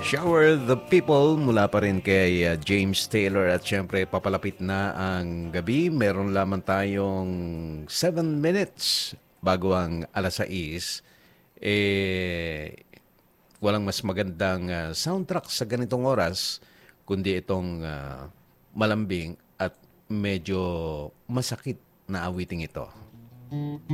Shower the People mula pa rin kay James Taylor at syempre papalapit na ang gabi. Meron lamang tayong 7 minutes bago ang alas 6. Walang mas magandang soundtrack sa ganitong oras kundi itong malambing at medyo masakit na awiting ito.